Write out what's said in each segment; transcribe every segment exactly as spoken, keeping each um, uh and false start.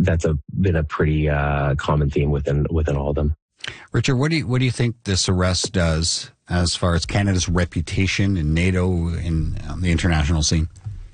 that's a been a pretty uh, common theme within within all of them. Richard, what do you what do you think this arrest does as far as Canada's reputation in NATO and um, the international scene?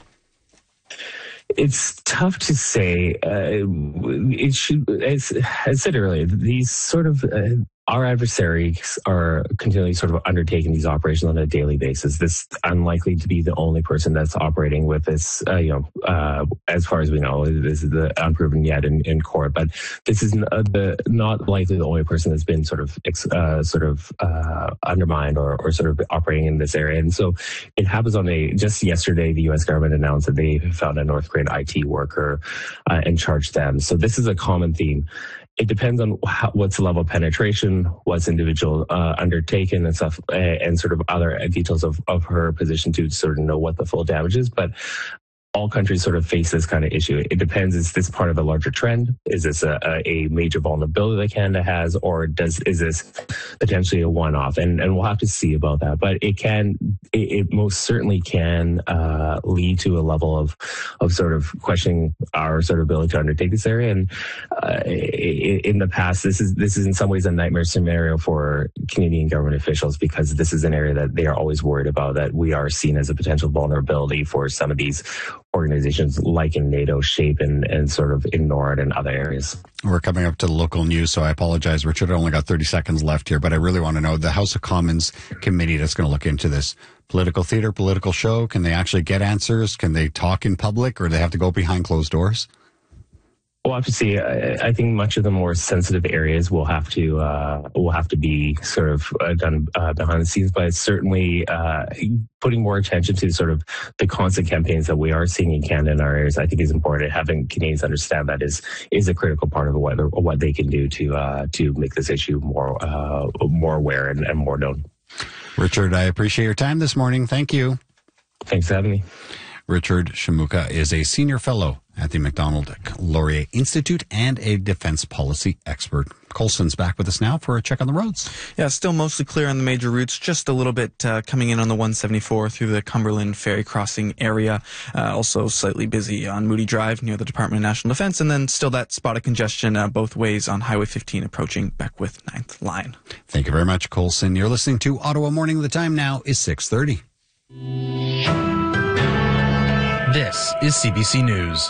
It's tough to say. Uh, it should, as I said earlier, these sort of uh, our adversaries are continually sort of undertaking these operations on a daily basis. This is unlikely to be the only person that's operating with this, uh, you know, uh, as far as we know, this is the unproven yet in, in court, but this is n- uh, the, not likely the only person that's been sort of, uh, sort of, uh, undermined or, or sort of operating in this area. And so it happens on a, just yesterday, the U S government announced that they found a North Korean I T worker, uh, and charged them. So this is a common theme. It depends on how, what's the level of penetration, what's individual uh, undertaken and stuff, uh, and sort of other details of, of her position to sort of know what the full damage is. But all countries sort of face this kind of issue. It depends, is this part of a larger trend? Is this a, a major vulnerability that Canada has, or does is this potentially a one-off? And and we'll have to see about that. But it can, it, it most certainly can uh, lead to a level of of sort of questioning our sort of ability to undertake this area. And uh, in the past, this is this is in some ways a nightmare scenario for Canadian government officials, because this is an area that they are always worried about, that we are seen as a potential vulnerability for some of these organizations like in NATO, SHAPE, and, and sort of in NORAD and other areas. We're coming up to the local news, so I apologize, Richard. I only got thirty seconds left here, but I really want to know the House of Commons committee that's going to look into this. Political theater, political show, can they actually get answers? Can they talk in public, or do they have to go behind closed doors? We'll have to see. I, I think much of the more sensitive areas will have to uh, will have to be sort of uh, done uh, behind the scenes. But certainly uh, putting more attention to sort of the constant campaigns that we are seeing in Canada in our areas, I think is important. Having Canadians understand that is is a critical part of what what they can do to uh, to make this issue more uh, more aware and, and more known. Richard, I appreciate your time this morning. Thank you. Thanks for having me. Richard Shamuka is a senior fellow at the Macdonald Laurier Institute and a defense policy expert. Colson's back with us now for a check on the roads. Yeah, still mostly clear on the major routes, just a little bit uh, coming in on the one seventy-four through the Cumberland Ferry Crossing area. Uh, also slightly busy on Moody Drive near the Department of National Defense, and then still that spot of congestion uh, both ways on Highway fifteen approaching Beckwith ninth Line. Thank you very much, Colson. You're listening to Ottawa Morning. The time now is six thirty. This is C B C News.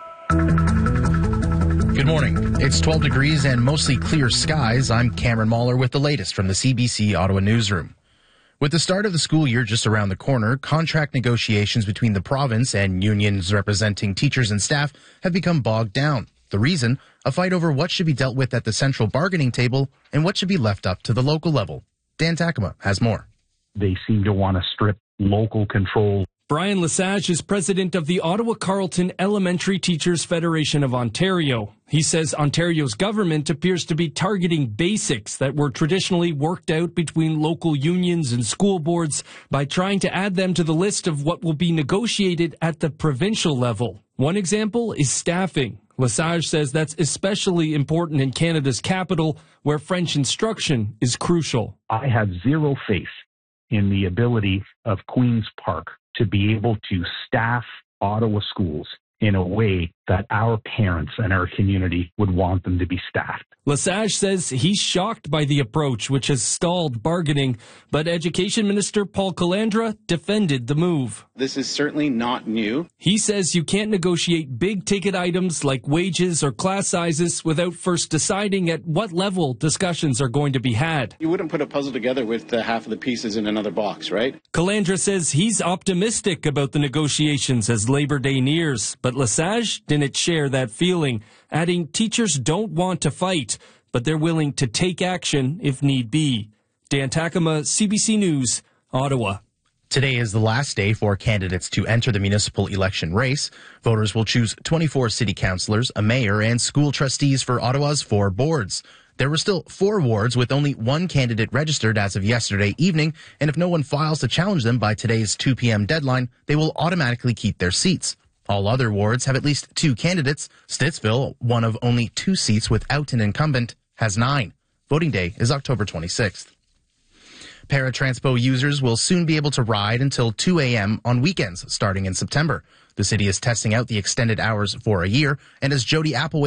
Good morning. It's twelve degrees and mostly clear skies. I'm Cameron Mahler with the latest from the C B C Ottawa newsroom. With the start of the school year just around the corner, contract negotiations between the province and unions representing teachers and staff have become bogged down. The reason? A fight over what should be dealt with at the central bargaining table and what should be left up to the local level. Dan Takema has more. They seem to want to strip local control. Brian Lesage is president of the Ottawa Carleton Elementary Teachers Federation of Ontario. He says Ontario's government appears to be targeting basics that were traditionally worked out between local unions and school boards by trying to add them to the list of what will be negotiated at the provincial level. One example is staffing. Lesage says that's especially important in Canada's capital, where French instruction is crucial. I have zero faith in the ability of Queen's Park to be able to staff Ottawa schools in a way that our parents and our community would want them to be staffed. Lesage says he's shocked by the approach, which has stalled bargaining, but Education Minister Paul Calandra defended the move. This is certainly not new. He says you can't negotiate big-ticket items like wages or class sizes without first deciding at what level discussions are going to be had. You wouldn't put a puzzle together with uh, half of the pieces in another box, right? Calandra says he's optimistic about the negotiations as Labor Day nears, but Lesage didn't share that feeling, adding teachers don't want to fight, but they're willing to take action if need be. Dan Takema, C B C News, Ottawa. Today is the last day for candidates to enter the municipal election race. Voters will choose twenty-four city councillors, a mayor, and school trustees for Ottawa's four boards. There were still four wards with only one candidate registered as of yesterday evening, and if no one files to challenge them by today's two p.m. deadline, they will automatically keep their seats. All other wards have at least two candidates. Stittsville, one of only two seats without an incumbent, has nine. Voting day is October twenty-sixth. Paratranspo users will soon be able to ride until two a.m. on weekends starting in September. The city is testing out the extended hours for a year, and as Jody Applewhite